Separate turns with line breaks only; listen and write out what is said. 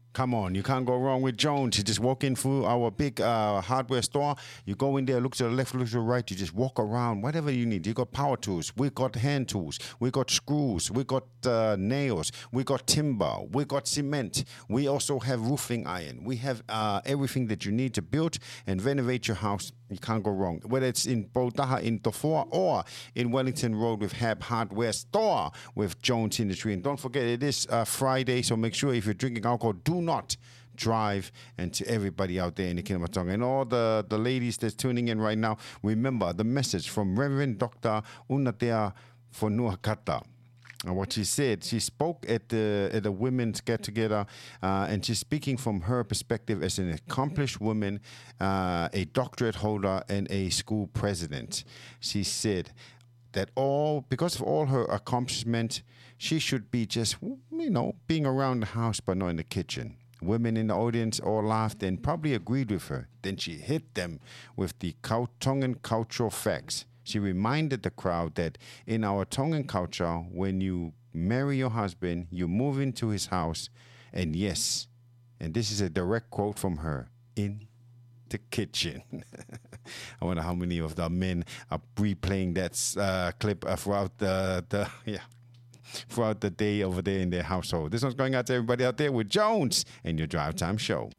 Come on, you can't go wrong with Jones. You just walk in through our big hardware store. You go in there, look to the left, look to the right. You just walk around, whatever you need. You got power tools. We got hand tools. We got screws. We got nails. We got timber. We got cement. We also have roofing iron. We have everything that you need to build and renovate your house. You can't go wrong. Whether it's in Botaha, in Tofoa, or in Wellington Road with Hab Hardware Store with Jones Industry. And don't forget, it is Friday, so make sure if you're drinking alcohol, do not drive. And to everybody out there in the Kinamatonga and all the ladies that's tuning in right now, remember the message from Reverend Dr. Unatea Fonuakata. And what she said, she spoke at the women's get-together, and she's speaking from her perspective as an accomplished woman, a doctorate holder, and a school president. She said that because of all her accomplishment, she should be just, being around the house but not in the kitchen. Women in the audience all laughed and probably agreed with her. Then she hit them with the Tongan cultural facts. She reminded the crowd that in our Tongan culture, when you marry your husband, you move into his house, and yes, and this is a direct quote from her, in the kitchen. I wonder how many of the men are replaying that clip throughout throughout the day over there in their household. This one's going out to everybody out there with Jones and your Drive Time Show.